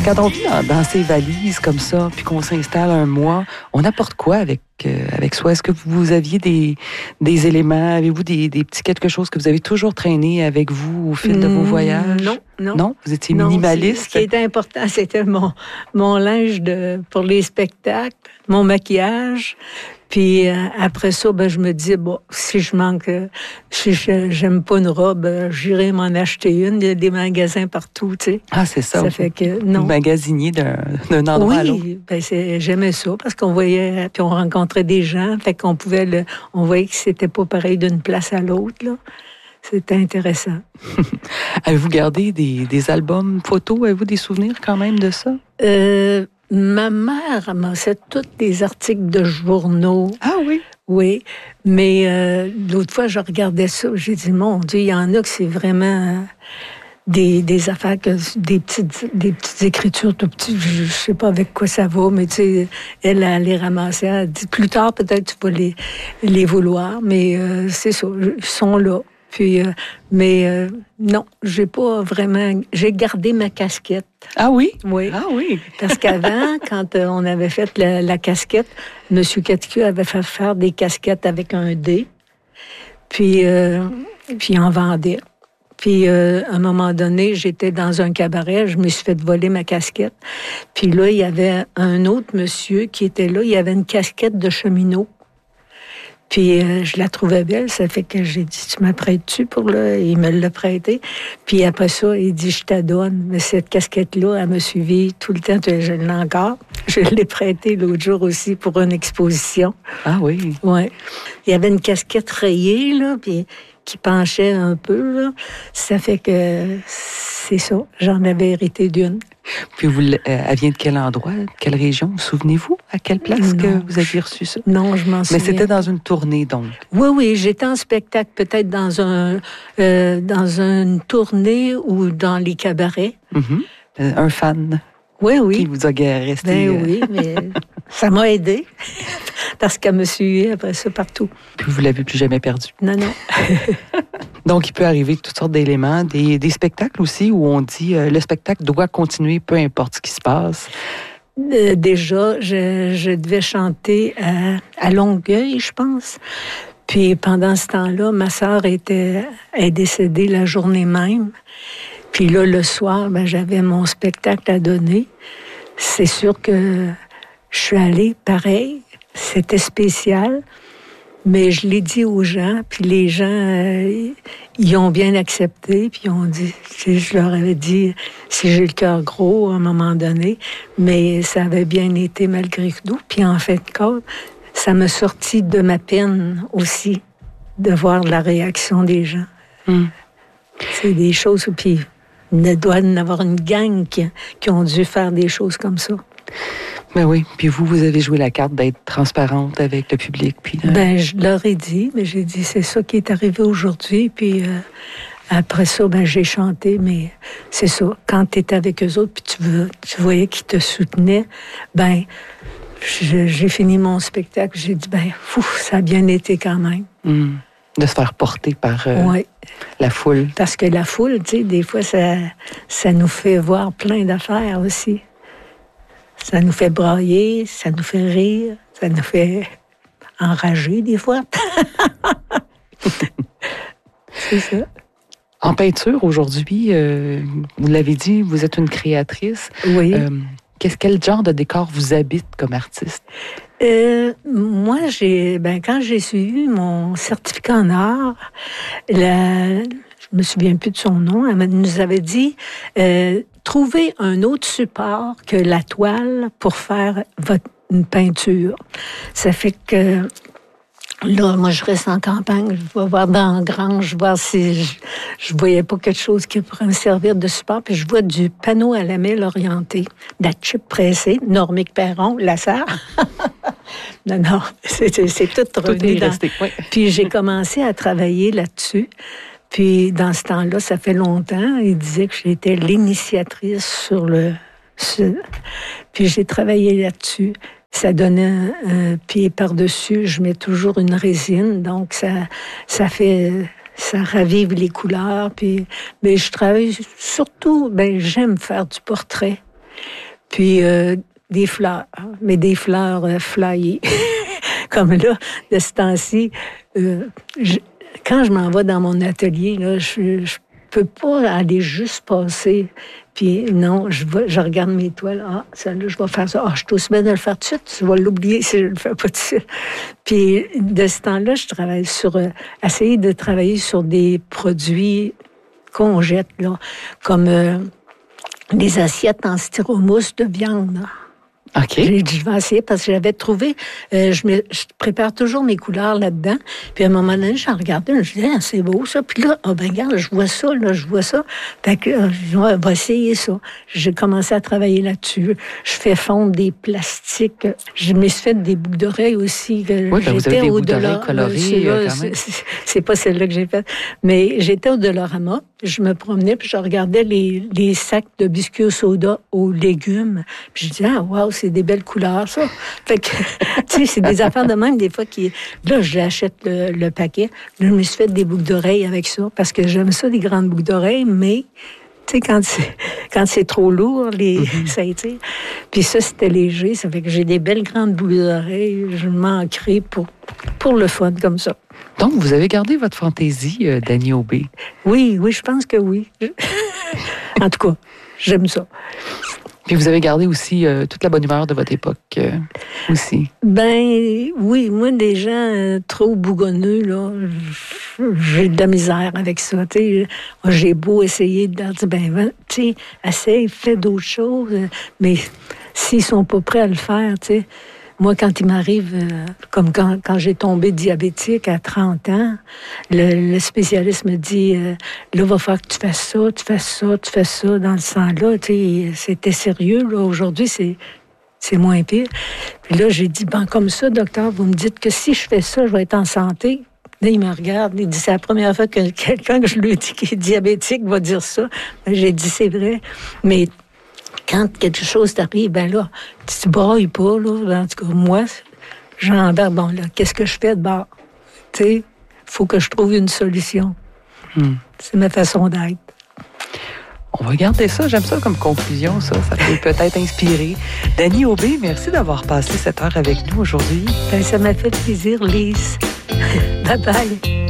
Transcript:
Quand on vit dans ces valises comme ça, puis qu'on s'installe un mois, on apporte quoi avec soi? Est-ce que vous aviez des éléments? Avez-vous des petits quelque chose que vous avez toujours traîné avec vous au fil de vos voyages? Non. Non? Vous étiez minimaliste? Ce qui était important, c'était mon linge pour les spectacles, mon maquillage. Puis après ça, je me disais, si j'aime pas une robe, j'irai m'en acheter une. Il y a des magasins partout, tu sais. Ah, c'est ça. Ça fait que, non. Vous magasiniez d'un endroit à l'autre. Oui, j'aimais ça parce qu'on voyait, puis on rencontrait des gens, fait qu'on on voyait que c'était pas pareil d'une place à l'autre, là. C'était intéressant. Avez-vous gardé des albums photos? Avez-vous des souvenirs quand même de ça? Ma mère ramassait tous les articles de journaux. Ah oui? Oui, mais l'autre fois, je regardais ça, j'ai dit, mon Dieu, il y en a que c'est vraiment des affaires, des petites écritures tout petites, je sais pas avec quoi ça va, mais tu sais, elle les ramassait, elle dit, plus tard, peut-être tu vas les vouloir, mais c'est ça, ils sont là. Puis, non, j'ai pas vraiment... J'ai gardé ma casquette. Ah oui? Oui. Ah oui. Parce qu'avant, quand on avait fait la casquette, M. Catcu avait fait faire des casquettes avec un dé. Puis il en vendait. Puis, à un moment donné, j'étais dans un cabaret, je me suis fait voler ma casquette. Puis là, il y avait un autre monsieur qui était là, il avait une casquette de cheminot. Puis je la trouvais belle, ça fait que j'ai dit, tu m'apprêtes-tu pour là? Il me l'a prêté. Puis après ça, il dit, je t'adonne. Mais cette casquette-là, elle m'a suivi tout le temps, je l'ai encore. Je l'ai prêtée l'autre jour aussi pour une exposition. Ah oui? Oui. Il y avait une casquette rayée, là, puis qui penchait un peu, là. Ça fait que c'est ça, j'en avais hérité d'une. Puis elle vient de quel endroit, de quelle région? Vous souvenez-vous à quelle place que vous aviez reçu ça? Non, je m'en souviens. Mais c'était dans une tournée, donc? Oui, j'étais en spectacle, peut-être dans une tournée ou dans les cabarets. Mm-hmm. Un fan? Oui. Qui vous a resté... Oui, mais ça m'a aidé parce qu'elle me suivait après ça partout. Puis vous l'avez plus jamais perdu? Non. Donc, il peut arriver toutes sortes d'éléments, des spectacles aussi où on dit le spectacle doit continuer, peu importe ce qui se passe. Déjà, je devais chanter à Longueuil, je pense. Puis pendant ce temps-là, ma sœur est décédée la journée même. Puis là, le soir, j'avais mon spectacle à donner. C'est sûr que je suis allée pareil. C'était spécial. Mais je l'ai dit aux gens, puis les gens, ils ont bien accepté, puis ils ont dit, je leur avais dit, si j'ai le cœur gros à un moment donné, mais ça avait bien été malgré tout. Puis en fait, ça m'a sorti de ma peine aussi, de voir la réaction des gens. C'est des choses, puis il doit y en avoir une gang qui ont dû faire des choses comme ça. Ben oui, puis vous avez joué la carte d'être transparente avec le public. Puis, je leur ai dit, mais j'ai dit, c'est ça qui est arrivé aujourd'hui, puis après ça, j'ai chanté, mais c'est ça, quand tu étais avec eux autres, puis tu voyais qu'ils te soutenaient, j'ai fini mon spectacle, j'ai dit, ça a bien été quand même. De se faire porter par la foule. Parce que la foule, tu sais, des fois, ça nous fait voir plein d'affaires aussi. Ça nous fait brailler, ça nous fait rire, ça nous fait enrager des fois. C'est ça. En peinture, aujourd'hui, vous l'avez dit, vous êtes une créatrice. Oui. Quel genre de décor vous habite comme artiste? Moi, quand j'ai suivi mon certificat en art, je me souviens plus de son nom, elle nous avait dit trouver un autre support que la toile pour faire une peinture. Ça fait que là, moi, je reste en campagne, je vais voir dans la grange, voir si je voyais pas quelque chose qui pourrait me servir de support. Puis je vois du panneau à lamelle orienté, de la chip pressée, Normique Perron, la sœur. Non, c'est tout revenu dans... resté, oui. Puis j'ai commencé à travailler là-dessus. Puis, dans ce temps-là, ça fait longtemps, il disait que j'étais l'initiatrice sur Puis, j'ai travaillé là-dessus. Ça donnait un pied par-dessus. Je mets toujours une résine, donc ça ravive les couleurs. Puis, mais je travaille surtout, j'aime faire du portrait. Puis des fleurs, mais des fleurs flyées. Comme là, de ce temps-ci, quand je m'en vais dans mon atelier, là, je peux pas aller juste passer. Puis non, je regarde mes toiles. Ah, celle-là, je vais faire ça. Ah, je suis aussi bien de le faire tout de suite. Je vais l'oublier si je ne le fais pas tout de suite. Puis de ce temps-là, je travaille sur... essayer de travailler sur des produits qu'on jette, là, comme des assiettes en styromousse de viande, là. OK. J'ai dit, je vais essayer parce que j'avais trouvé, je prépare toujours mes couleurs là-dedans. Puis à un moment donné, j'en regardais, je me disais, ah, c'est beau ça. Puis là, ben regarde, je vois ça, là, je vois ça. Fait que, on va essayer ça. J'ai commencé à travailler là-dessus. Je fais fondre des plastiques. Je me suis fait des boucles d'oreilles aussi. Oui, ben vous avez des boucles d'oreilles colorées. C'est pas celle-là que j'ai faite. Mais j'étais au Dollarama. Je me promenais, puis je regardais les sacs de biscuits au soda aux légumes. Puis je disais, ah, wow, c'est des belles couleurs, ça. Fait que, tu sais, c'est des affaires de même, des fois, qui... Là, j'achète le paquet. Là, je me suis fait des boucles d'oreilles avec ça, parce que j'aime ça, les grandes boucles d'oreilles, mais... Tu sais, quand c'est trop lourd, ça étire. Puis ça, c'était léger. Ça fait que j'ai des belles grandes boucles d'oreilles. Je manquerai pour le fun, comme ça. Donc, vous avez gardé votre fantaisie, Dany Aubé? Oui, je pense que oui. En tout cas, j'aime ça. Puis vous avez gardé aussi toute la bonne humeur de votre époque aussi. Ben oui, moi, des gens trop bougonneux, là, j'ai de la misère avec ça. T'sais. J'ai beau essayer de leur dire, ben, tu sais, essaye, fais d'autres choses, mais s'ils sont pas prêts à le faire, tu sais. Moi, quand il m'arrive, comme quand j'ai tombé diabétique à 30 ans, le spécialiste me dit, là, il va falloir que tu fasses ça, tu fasses ça dans le sang-là. C'était sérieux. Là. Aujourd'hui, c'est moins pire. Puis là, j'ai dit, ben comme ça, docteur, vous me dites que si je fais ça, je vais être en santé. Là, il me regarde, il dit, c'est la première fois que quelqu'un que je lui dis qui est diabétique va dire ça. Ben, j'ai dit, c'est vrai, mais... Quand quelque chose t'arrive, ben là, tu te brailles pas, là. En tout cas, moi, j'embarque, bon, là, qu'est-ce que je fais de bord? Tu sais, il faut que je trouve une solution. C'est ma façon d'être. On va garder ça. J'aime ça comme conclusion, ça. Ça peut peut-être inspirer. Dany Aubé, merci d'avoir passé cette heure avec nous aujourd'hui. Ben, ça m'a fait plaisir, Lise. Bye-bye.